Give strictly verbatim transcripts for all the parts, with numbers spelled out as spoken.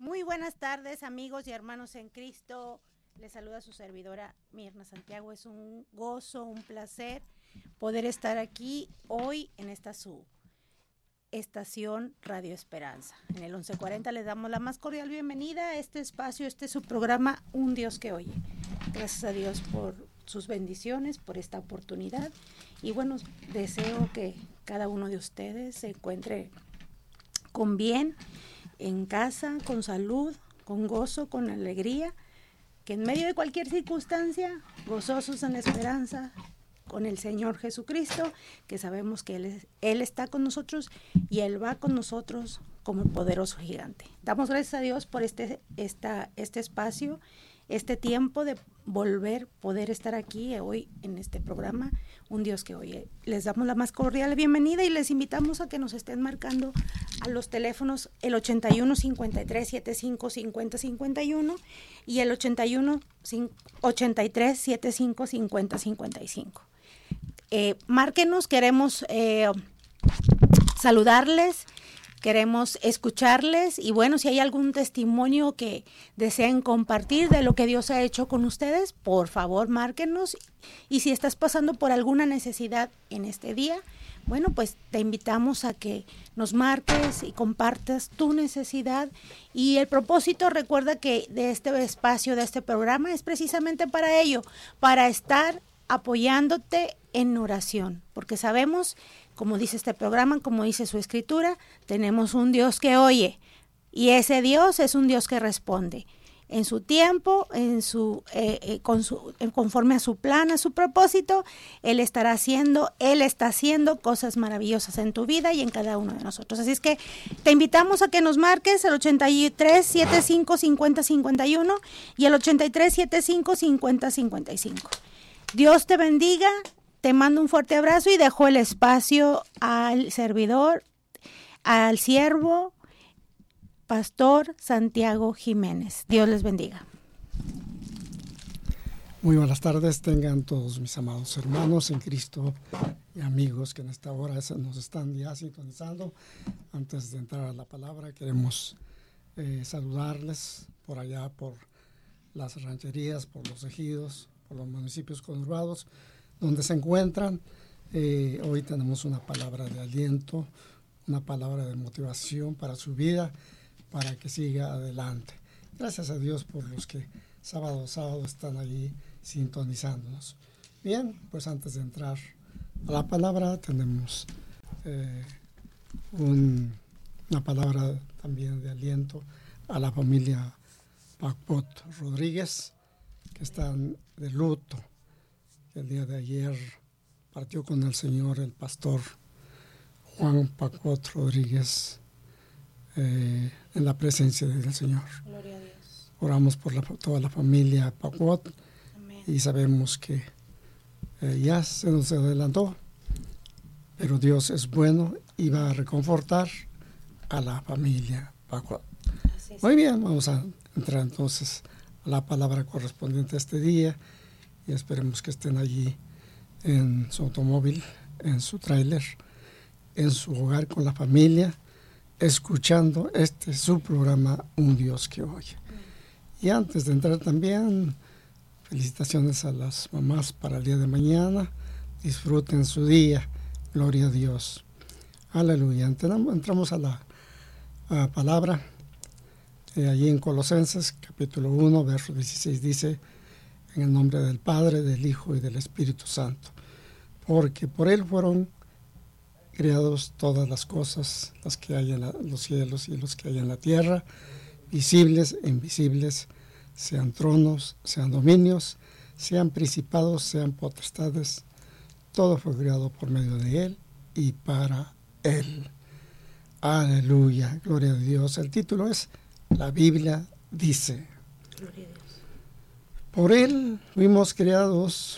Muy buenas tardes, amigos y hermanos en Cristo. Les saluda su servidora Mirna Santiago. Es un gozo, un placer poder estar aquí hoy en esta su estación Radio Esperanza. En el once cuarenta les damos la más cordial bienvenida a este espacio, este es su programa Un Dios que Oye. Gracias a Dios por sus bendiciones, por esta oportunidad. Y bueno, deseo que cada uno de ustedes se encuentre con bien, en casa, con salud, con gozo, con alegría, que en medio de cualquier circunstancia, gozosos en la esperanza, con el Señor Jesucristo, que sabemos que Él, es, Él está con nosotros y Él va con nosotros como poderoso gigante. Damos gracias a Dios por este, esta, este espacio, este tiempo de volver, poder estar aquí hoy en este programa, Un Dios que Oye. Les damos la más cordial bienvenida y les invitamos a que nos estén marcando a los teléfonos el ochenta y uno, cincuenta y tres, setenta y cinco, cincuenta, cincuenta y uno y el ochenta y uno, ochenta y tres, setenta y cinco, cincuenta, cincuenta y cinco. Eh, márquenos, queremos eh, saludarles, queremos escucharles y bueno, si hay algún testimonio que deseen compartir de lo que Dios ha hecho con ustedes, por favor márquenos. Y si estás pasando por alguna necesidad en este día, bueno, pues te invitamos a que nos marques y compartas tu necesidad. Y el propósito, recuerda que de este espacio, de este programa, es precisamente para ello, para estar apoyándote en oración, porque sabemos, como dice este programa, como dice su escritura, tenemos un Dios que oye y ese Dios es un Dios que responde en su tiempo, en su, eh, eh, con su, eh, conforme a su plan, a su propósito. Él estará haciendo, Él está haciendo cosas maravillosas en tu vida y en cada uno de nosotros. Así es que te invitamos a que nos marques el ochenta y tres, setenta y cinco, cincuenta, cincuenta y uno y el ochenta y tres, setenta y cinco, cincuenta, cincuenta y cinco. Dios te bendiga, te mando un fuerte abrazo y dejo el espacio al servidor, al siervo, Pastor Santiago Jiménez. Dios les bendiga. Muy buenas tardes, tengan todos mis amados hermanos en Cristo y amigos que en esta hora nos están ya sintonizando. Antes de entrar a la palabra, queremos eh, saludarles por allá, por las rancherías, por los ejidos, por los municipios conurbados, donde se encuentran. Eh, hoy tenemos una palabra de aliento, una palabra de motivación para su vida, para que siga adelante. Gracias a Dios por los que sábado a sábado están allí sintonizándonos. Bien, pues antes de entrar a la palabra, tenemos eh, un, una palabra también de aliento a la familia Pacpot Rodríguez, que están de luto. El día de ayer partió con el Señor el pastor Juan Pacpot Rodríguez eh, en la presencia del Señor. Gloria a Dios. Oramos por la, toda la familia Pacpot. Amén. Y sabemos que eh, ya se nos adelantó, pero Dios es bueno y va a reconfortar a la familia Pacpot. Muy bien, vamos a entrar entonces a la palabra correspondiente a este día y esperemos que estén allí en su automóvil, en su tráiler, en su hogar con la familia, escuchando este su programa Un Dios que Oye. Y antes de entrar también, felicitaciones a las mamás para el día de mañana. Disfruten su día. Gloria a Dios. Aleluya. Entramos a la a palabra. Eh, allí en Colosenses, capítulo uno, verso dieciséis, dice: en el nombre del Padre, del Hijo y del Espíritu Santo, porque por Él fueron creados todas las cosas, las que hay en la, los cielos y los que hay en la tierra, visibles e invisibles, sean tronos, sean dominios, sean principados, sean potestades. Todo fue creado por medio de Él y para Él. Aleluya, gloria a Dios. El título es La Biblia dice. Gloria a Dios. Por Él fuimos creados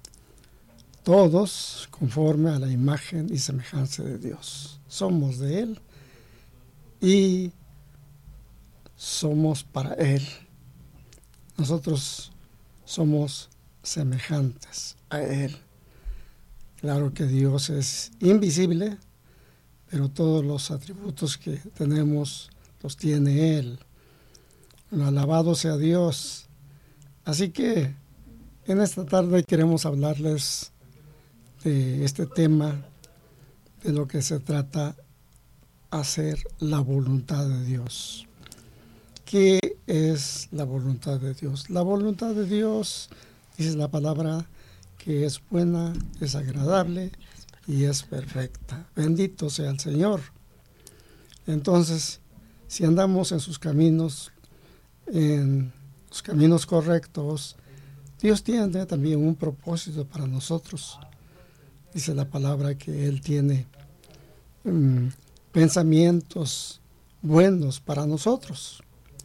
todos conforme a la imagen y semejanza de Dios. Somos de Él y somos para Él. Nosotros somos semejantes a Él. Claro que Dios es invisible, pero todos los atributos que tenemos los tiene Él. Lo alabado sea Dios. Así que en esta tarde queremos hablarles de este tema, de lo que se trata hacer la voluntad de Dios. ¿Qué es la voluntad de Dios? La voluntad de Dios, dice la palabra, que es buena, es agradable y es perfecta. Bendito sea el Señor. Entonces, si andamos en sus caminos, en los caminos correctos, Dios tiene también un propósito para nosotros. Dice la palabra que Él tiene um, pensamientos buenos para nosotros.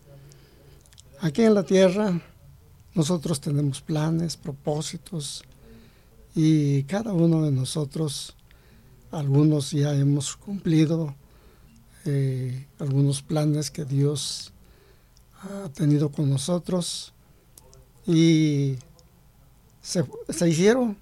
Aquí en la tierra nosotros tenemos planes, propósitos, y cada uno de nosotros, algunos ya hemos cumplido eh, algunos planes que Dios ha tenido con nosotros y se, se hicieron,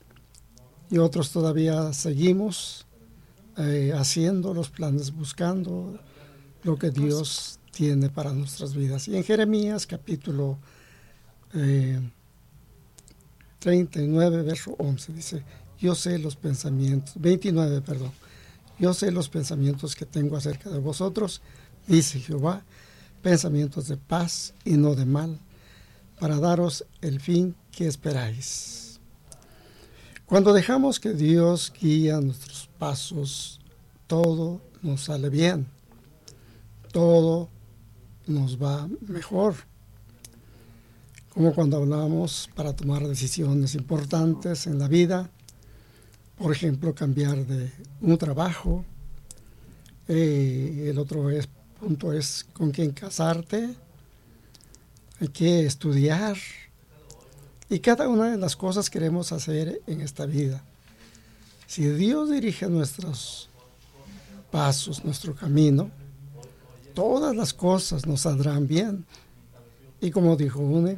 y otros todavía seguimos eh, haciendo los planes, buscando lo que Dios tiene para nuestras vidas. Y en Jeremías capítulo eh, treinta y nueve, verso once, dice: yo sé los pensamientos, veintinueve, perdón, yo sé los pensamientos que tengo acerca de vosotros, dice Jehová, pensamientos de paz y no de mal, para daros el fin que esperáis. Cuando dejamos que Dios guíe nuestros pasos, todo nos sale bien, todo nos va mejor. Como cuando hablamos para tomar decisiones importantes en la vida, por ejemplo, cambiar de un trabajo, eh, el otro es, punto es con quién casarte, hay que estudiar, y cada una de las cosas queremos hacer en esta vida. Si Dios dirige nuestros pasos, nuestro camino, todas las cosas nos saldrán bien. Y como dijo Une,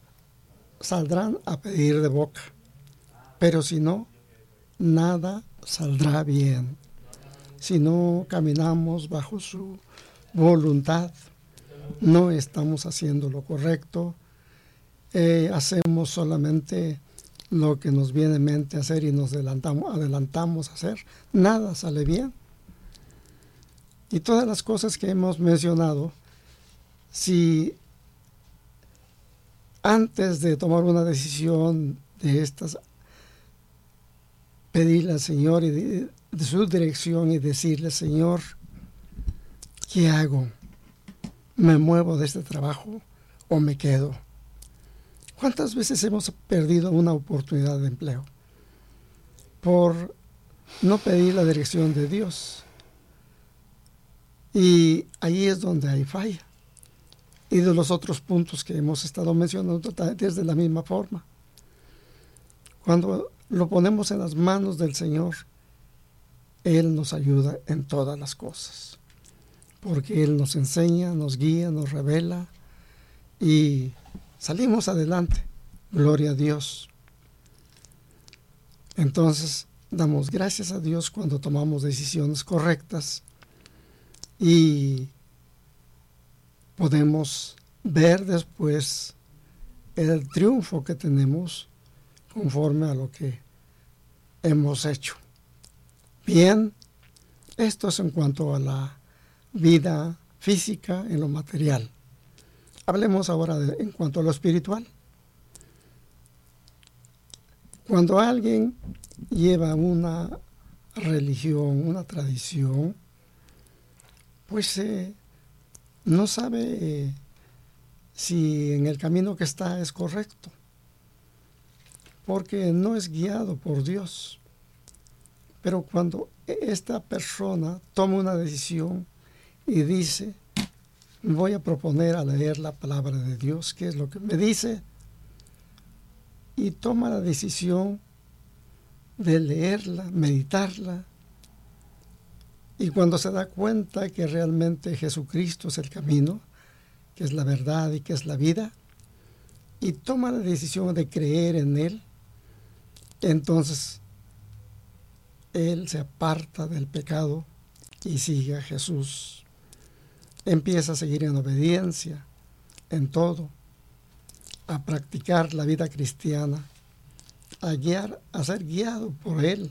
saldrán a pedir de boca, pero si no, nada saldrá bien. Si no caminamos bajo su voluntad, no estamos haciendo lo correcto, eh, hacemos solamente lo que nos viene en mente hacer y nos adelantamos, adelantamos a hacer, nada sale bien. Y todas las cosas que hemos mencionado, si antes de tomar una decisión de estas, pedirle al Señor y de, de su dirección y decirle: Señor, ¿qué hago? ¿Me muevo de este trabajo o me quedo? ¿Cuántas veces hemos perdido una oportunidad de empleo por no pedir la dirección de Dios? Y ahí es donde hay falla. Y de los otros puntos que hemos estado mencionando desde la misma forma. Cuando lo ponemos en las manos del Señor, Él nos ayuda en todas las cosas. Porque Él nos enseña, nos guía, nos revela y salimos adelante. Gloria a Dios. Entonces, damos gracias a Dios cuando tomamos decisiones correctas y podemos ver después el triunfo que tenemos conforme a lo que hemos hecho. Bien, esto es en cuanto a la vida física en lo material. Hablemos ahora de, en cuanto a lo espiritual. Cuando alguien lleva una religión, una tradición, pues eh, no sabe eh, si en el camino que está es correcto, porque no es guiado por Dios. Pero cuando esta persona toma una decisión y dice: voy a proponer a leer la palabra de Dios, ¿qué es lo que me dice? Y toma la decisión de leerla, meditarla, y cuando se da cuenta que realmente Jesucristo es el camino, que es la verdad y que es la vida, y toma la decisión de creer en Él, entonces Él se aparta del pecado y sigue a Jesús. Empieza a seguir en obediencia, en todo, a practicar la vida cristiana, a guiar, a ser guiado por Él.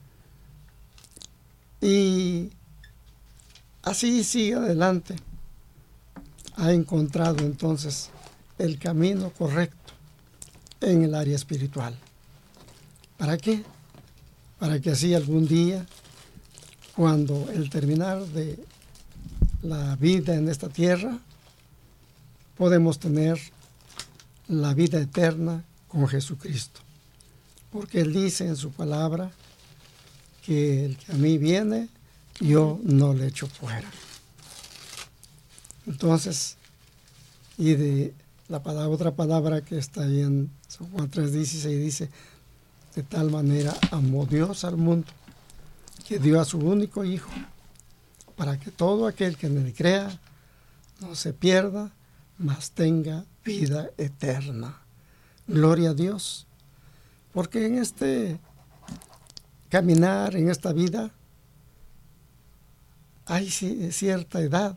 Y así sigue adelante. Ha encontrado entonces el camino correcto en el área espiritual. ¿Para qué? Para que así algún día, cuando el terminar de la vida en esta tierra, podemos tener la vida eterna con Jesucristo. Porque Él dice en su palabra que el que a mí viene, yo no le echo fuera. Entonces, y de la palabra, otra palabra que está ahí en San Juan tres dieciséis dice, de tal manera amó Dios al mundo, que dio a su único Hijo, para que todo aquel que en él crea no se pierda, mas tenga vida eterna. Gloria a Dios, porque en este caminar, en esta vida, hay cierta edad,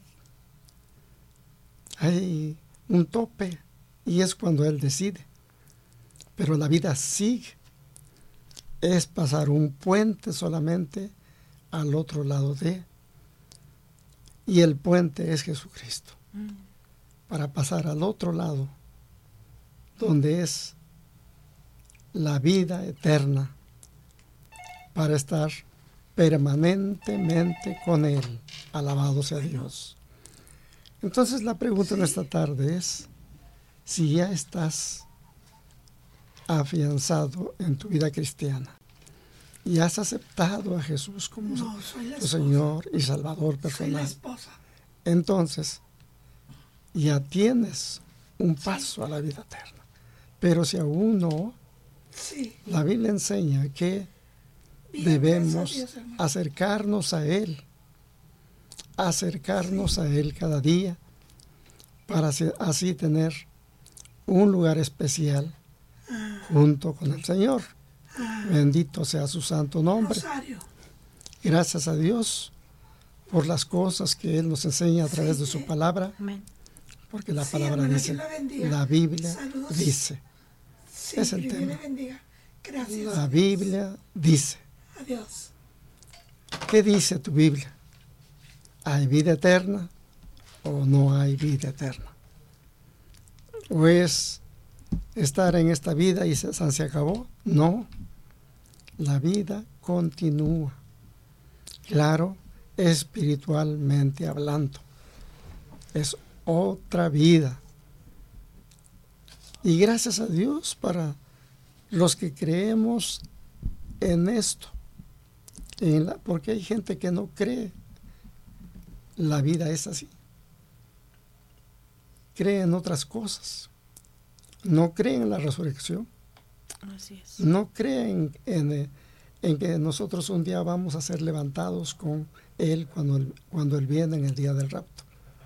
hay un tope, y es cuando Él decide. Pero la vida sigue. Es pasar un puente solamente al otro lado de, y el puente es Jesucristo. Mm. Para pasar al otro lado, donde es la vida eterna, para estar permanentemente con Él. Alabado sea Dios. Entonces la pregunta en esta tarde es, si ya estás afianzado en tu vida cristiana y has aceptado a Jesús como no, tu Señor y Salvador personal, entonces ya tienes un paso a la vida eterna. Pero si aún no, sí, la Biblia enseña que bien, debemos Dios, acercarnos a Él, acercarnos sí. a Él cada día, para así tener un lugar especial ah. junto con el Señor. Ah. Bendito sea su santo nombre. Rosario. Gracias a Dios por las cosas que Él nos enseña a través sí, de su palabra. Amén. Porque la sí, palabra hermano, dice, la, la Biblia Saludos. dice. Sí, es el tema. Gracias. La Biblia dice. Adiós. ¿Qué dice tu Biblia? ¿Hay vida eterna o no hay vida eterna? ¿O es estar en esta vida y se, se acabó? No. La vida continúa. Claro, espiritualmente hablando. Es otra vida. Y gracias a Dios para los que creemos en esto. En la, porque hay gente que no cree. La vida es así. Cree en otras cosas. No cree en la resurrección. Así es. No creen en, en, en que nosotros un día vamos a ser levantados con Él cuando, cuando Él viene en el día del rapto.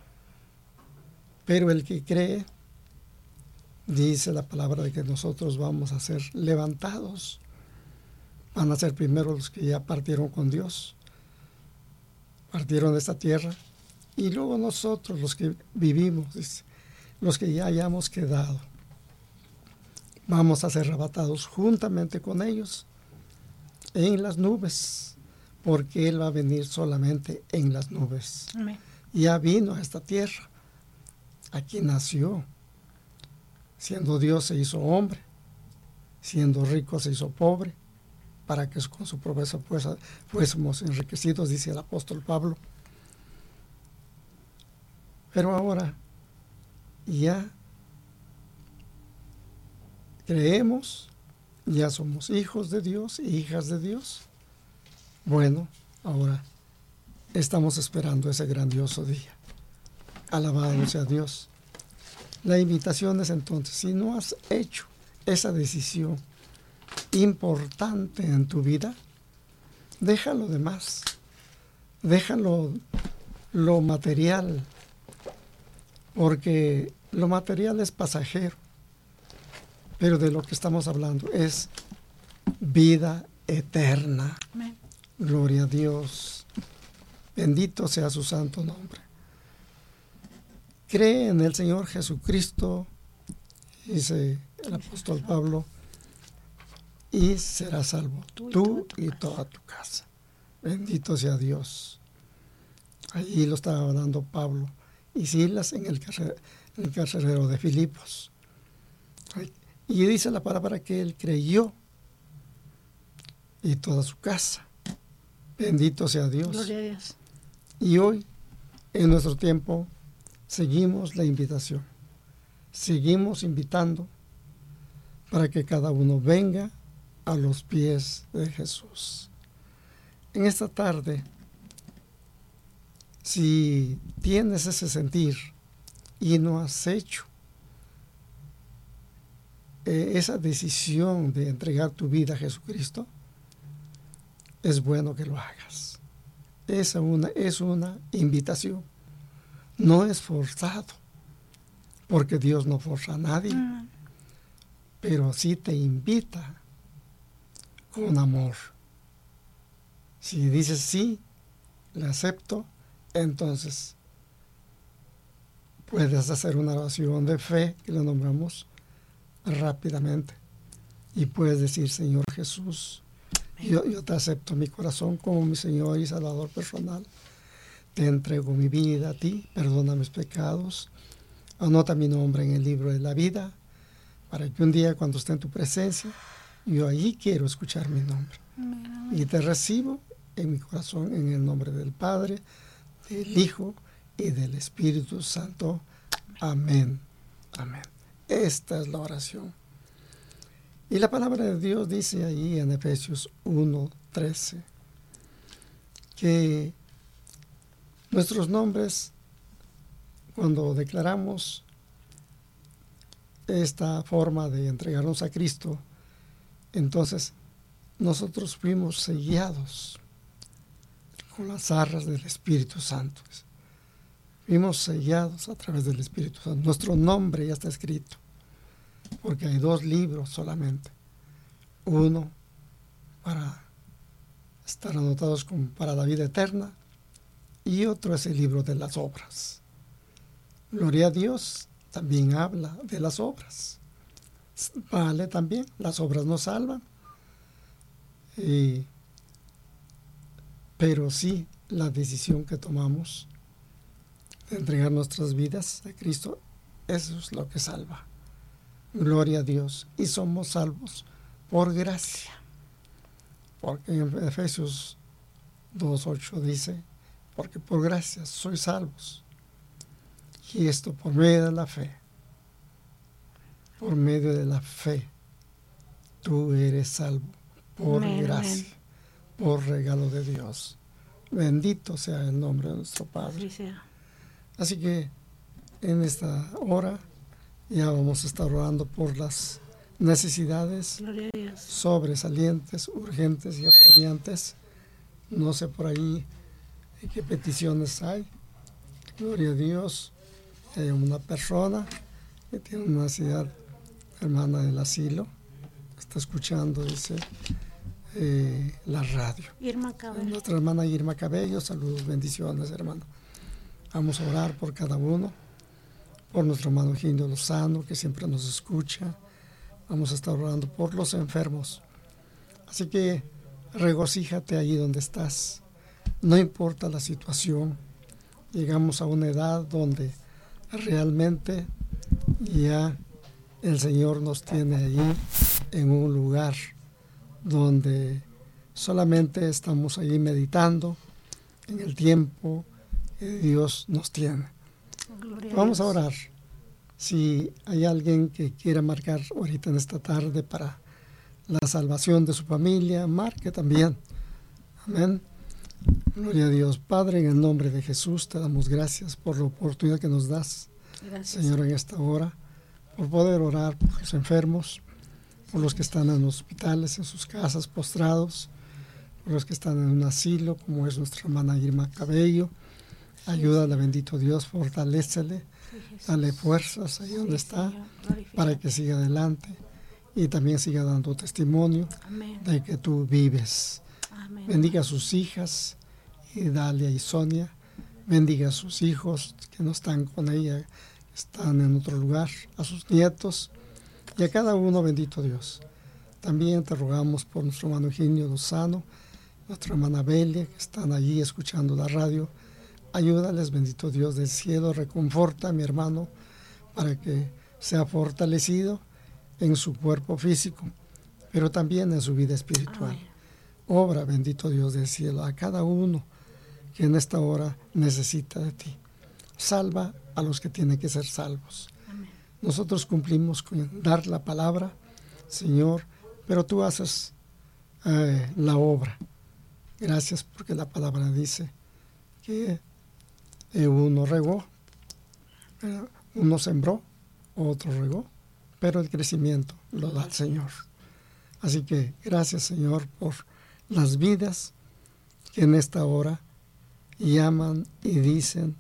Pero el que cree, dice la palabra de que nosotros vamos a ser levantados. Van a ser primero los que ya partieron con Dios, partieron de esta tierra, y luego nosotros los que vivimos, dice, los que ya hayamos quedado, vamos a ser arrebatados juntamente con ellos en las nubes, porque Él va a venir solamente en las nubes. Amén. Ya vino a esta tierra. Aquí nació, siendo Dios se hizo hombre, siendo rico se hizo pobre, para que con su pobreza pues, fuésemos enriquecidos, dice el apóstol Pablo. Pero ahora ya creemos, ya somos hijos de Dios e hijas de Dios. Bueno, ahora estamos esperando ese grandioso día. Alabado sea Dios. La invitación es entonces, si no has hecho esa decisión importante en tu vida, déjalo demás, déjalo lo material, porque lo material es pasajero, pero de lo que estamos hablando es vida eterna. Amén. Gloria a Dios. Bendito sea su santo nombre. cree en el Señor Jesucristo, dice el apóstol Pablo, y serás salvo tú y toda tu casa. Bendito sea Dios. Allí lo estaba hablando Pablo y Silas en el, carcer, en el carcelero de Filipos. Y dice la palabra que él creyó y toda su casa. Bendito sea Dios. Gloria a Dios. Y hoy, en nuestro tiempo, seguimos la invitación. Seguimos invitando para que cada uno venga a los pies de Jesús. En esta tarde, si tienes ese sentir y no has hecho eh, esa decisión de entregar tu vida a Jesucristo, es bueno que lo hagas. Es una, es una invitación. No es forzado, porque Dios no forza a nadie, mm. pero sí te invita con amor. Si dices sí, le acepto, entonces puedes hacer una oración de fe, que lo nombramos rápidamente, y puedes decir: Señor Jesús, yo, yo te acepto mi corazón como mi Señor y Salvador personal. Te entrego mi vida a ti, perdona mis pecados, anota mi nombre en el libro de la vida, para que un día cuando esté en tu presencia, yo allí quiero escuchar mi nombre. Amén. Y te recibo en mi corazón en el nombre del Padre, del Hijo y del Espíritu Santo. Amén. Amén. Esta es la oración. Y la palabra de Dios dice ahí en Efesios uno trece que nuestros nombres, cuando declaramos esta forma de entregarnos a Cristo, entonces nosotros fuimos sellados con las arras del Espíritu Santo. Fuimos sellados a través del Espíritu Santo. Nuestro nombre ya está escrito, porque hay dos libros solamente. Uno para estar anotados como para la vida eterna, y otro es el libro de las obras. Gloria a Dios, también habla de las obras. Vale también, las obras nos salvan. Y, pero sí, la decisión que tomamos de entregar nuestras vidas a Cristo, eso es lo que salva. Gloria a Dios. Y somos salvos por gracia. Porque en Efesios dos ocho dice: porque por gracia sois salvos. Y esto por medio de la fe. Por medio de la fe, tú eres salvo. Por amén, gracia, amén. Por regalo de Dios. Bendito sea el nombre de nuestro Padre. Sí, sea. Así que en esta hora ya vamos a estar orando por las necesidades sobresalientes, urgentes y apremiantes. No sé por ahí qué peticiones hay. Gloria a Dios. Hay una persona que tiene una necesidad, hermana del asilo, está escuchando, dice, eh, la radio. Irma Cabello. Nuestra hermana Irma Cabello, saludos, bendiciones, hermano. Vamos a orar por cada uno, por nuestro hermano Eugenio Lozano, que siempre nos escucha. Vamos a estar orando por los enfermos. Así que regocíjate allí donde estás. No importa la situación. Llegamos a una edad donde realmente ya el Señor nos tiene allí en un lugar donde solamente estamos allí meditando en el tiempo que Dios nos tiene. Gloria Vamos a, a orar. Si hay alguien que quiera marcar ahorita en esta tarde para la salvación de su familia, marque también. Amén. Gloria a Dios. Padre, en el nombre de Jesús te damos gracias por la oportunidad que nos das, gracias, Señor, en esta hora, por poder orar por los enfermos, por los que están en los hospitales, en sus casas, postrados, por los que están en un asilo, como es nuestra hermana Irma Cabello. Ayúdale, bendito Dios, fortalécele, dale fuerzas ahí donde está, para que siga adelante y también siga dando testimonio Amén. De que tú vives. Amén. Bendiga a sus hijas, y Dalia y Sonia, Bendiga a sus hijos que no están con ella, que están en otro lugar, a sus nietos y a cada uno, bendito Dios. También te rogamos por nuestro hermano Eugenio Lozano, nuestra hermana Belia, que están allí escuchando la radio. Ayúdales, bendito Dios del cielo, reconforta a mi hermano para que sea fortalecido en su cuerpo físico, pero también en su vida espiritual. Amén. Obra, bendito Dios del cielo, a cada uno que en esta hora necesita de ti. Salva a los que tienen que ser salvos. Amén. Nosotros cumplimos con dar la palabra, Señor, pero tú haces eh, la obra. Gracias porque la palabra dice que eh, uno regó, eh, uno sembró, otro regó, pero el crecimiento lo da el Señor. Así que gracias, Señor, por las vidas que en esta hora llaman y dicen,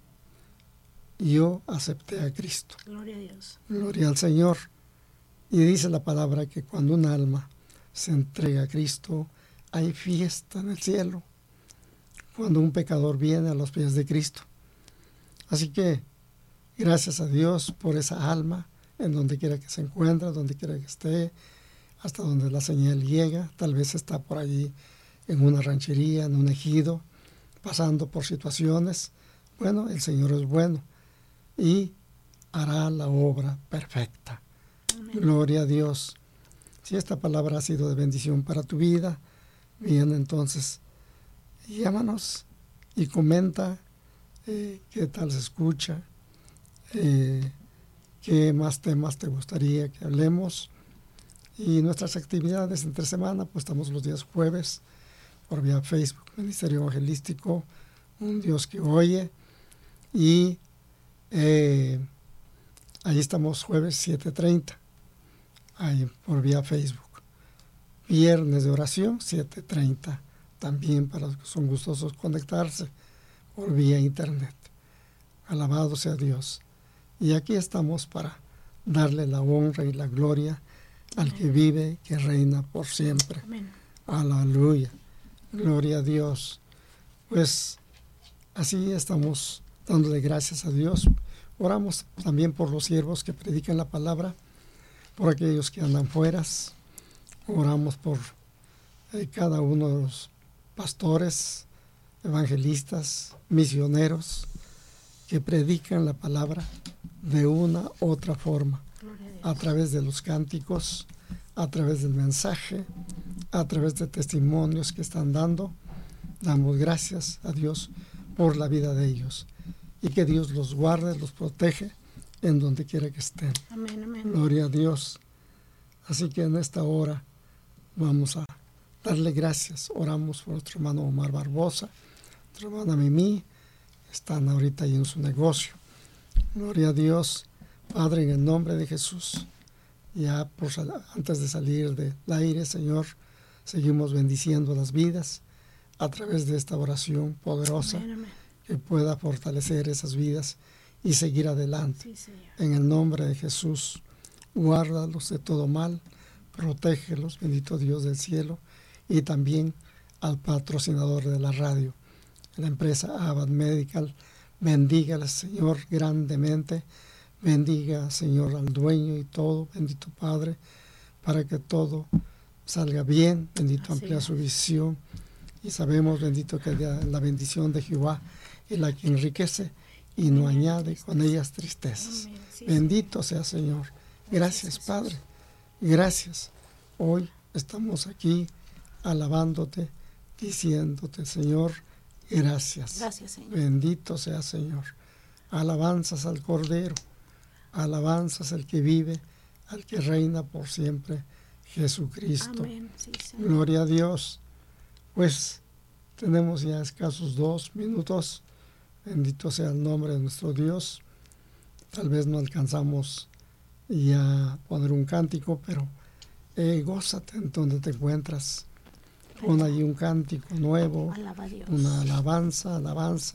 yo acepté a Cristo. Gloria a Dios. Gloria al Señor. Y dice la palabra que cuando un alma se entrega a Cristo, hay fiesta en el cielo. Cuando un pecador viene a los pies de Cristo. Así que gracias a Dios por esa alma, en donde quiera que se encuentre, donde quiera que esté, hasta donde la señal llega. Tal vez está por allí en una ranchería, en un ejido, pasando por situaciones. Bueno, el Señor es bueno y hará la obra perfecta. Amén. Gloria a Dios. Si esta palabra ha sido de bendición para tu vida, bien, entonces llámanos y comenta eh, qué tal se escucha, eh, qué más temas te gustaría que hablemos. Y nuestras actividades entre semana, pues estamos los días jueves por vía Facebook, Ministerio Evangelístico, Un Dios que Oye, y eh, ahí estamos jueves siete treinta, ahí por vía Facebook. Viernes de oración, siete treinta, también para los que son gustosos conectarse por vía internet. Alabado sea Dios. Y aquí estamos para darle la honra y la gloria al que vive, que reina por siempre. Amén. Aleluya. Gloria a Dios. Pues así estamos dándole gracias a Dios. Oramos también por los siervos que predican la palabra, por aquellos que andan fuera. Oramos por eh, cada uno de los pastores, evangelistas, misioneros que predican la palabra de una u otra forma, a través de los cánticos, a través del mensaje, a través de testimonios que están dando. Damos gracias a Dios por la vida de ellos y que Dios los guarde, los protege en donde quiera que estén. Amén, amén. Gloria a Dios. Así que en esta hora vamos a darle gracias. Oramos por nuestro hermano Omar Barbosa, nuestra hermana Mimi, están ahorita ahí en su negocio. Gloria a Dios. Padre, en el nombre de Jesús, ya por, antes de salir del aire, Señor, seguimos bendiciendo las vidas a través de esta oración poderosa. Amén, amén. Que pueda fortalecer esas vidas y seguir adelante. Sí, en el nombre de Jesús, guárdalos de todo mal, protégelos, bendito Dios del cielo, y también al patrocinador de la radio, la empresa Abad Medical. Bendígale, Señor, grandemente. Bendiga, Señor, al dueño y todo, bendito Padre, para que todo salga bien. Bendito, amplía su visión. Y sabemos, bendito, que la bendición de Jehová es la que enriquece y no añade con ellas tristezas. Bendito sea, Señor. Gracias, Padre. Gracias. Hoy estamos aquí alabándote, diciéndote, Señor, gracias. Gracias, Señor. Bendito sea, Señor. Alabanzas al Cordero. Alabanzas al que vive, al que reina por siempre, Jesucristo. Amén. Sí, Señor. Gloria a Dios. Pues tenemos ya escasos dos minutos. Bendito sea el nombre de nuestro Dios. Tal vez no alcanzamos ya a poner un cántico, pero eh, gózate en donde te encuentras. Pon allí un cántico nuevo, Alaba a Dios. Una alabanza, alabanza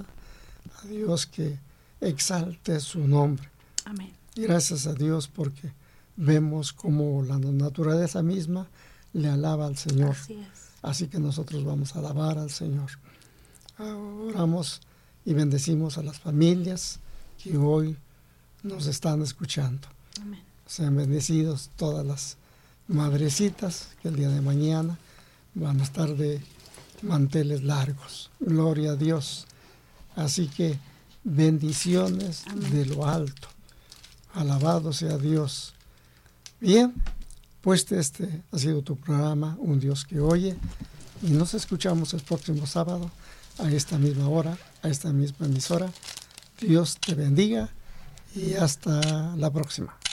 a Dios, que exalte su nombre. Amén. Gracias a Dios porque vemos como la naturaleza misma le alaba al Señor. Así es. Así que nosotros vamos a alabar al Señor. Oramos y bendecimos a las familias que hoy nos están escuchando. Amén. Sean bendecidos todas las madrecitas que el día de mañana van a estar de manteles largos. Gloria a Dios. Así que bendiciones Amén. De lo alto. Alabado sea Dios. Bien, pues este ha sido tu programa, Un Dios que Oye, y nos escuchamos el próximo sábado a esta misma hora, a esta misma emisora. Dios te bendiga y hasta la próxima.